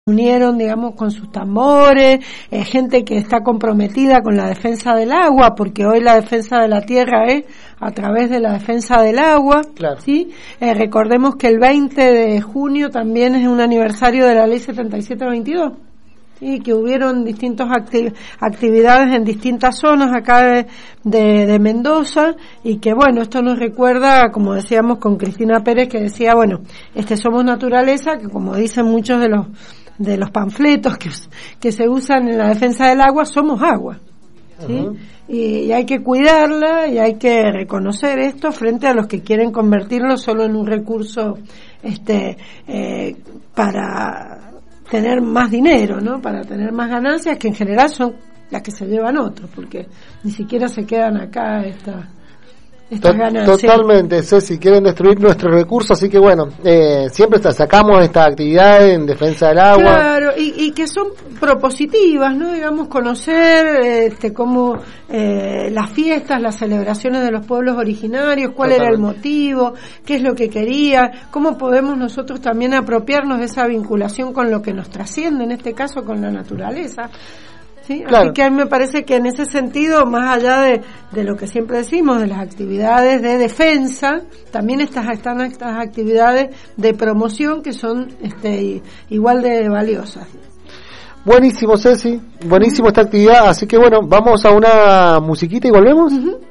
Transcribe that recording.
unieron, digamos, con sus tambores, gente que está comprometida con la defensa del agua, porque hoy la defensa de la tierra es a través de la defensa del agua, claro. ¿sí? Recordemos que el 20 de junio también es un aniversario de la Ley 7722, ¿sí? Que hubieron distintas actividades en distintas zonas acá de Mendoza, y que bueno, esto nos recuerda, como decíamos con Cristina Pérez, que decía, bueno, somos naturaleza, que como dicen muchos de los panfletos que se usan en la defensa del agua, somos agua, ¿sí? Uh-huh. Y hay que cuidarla y hay que reconocer esto frente a los que quieren convertirlo solo en un recurso para tener más dinero, ¿no? Para tener más ganancias, que en general son las que se llevan otros, porque ni siquiera se quedan acá estas ganancias. Totalmente, Ceci, quieren destruir nuestros recursos, así que bueno, siempre sacamos esta actividad en defensa del agua. Claro, y que son propositivas, ¿no? Digamos, conocer cómo las fiestas, las celebraciones de los pueblos originarios, cuál era el motivo, qué es lo que quería, cómo podemos nosotros también apropiarnos de esa vinculación con lo que nos trasciende, en este caso con la naturaleza. ¿Sí? Claro. Así que a mí me parece que en ese sentido, más allá de lo que siempre decimos, de las actividades de defensa, también están estas actividades de promoción que son igual de valiosas. Buenísimo, Ceci, buenísimo esta actividad, así que bueno, vamos a una musiquita y volvemos. Uh-huh.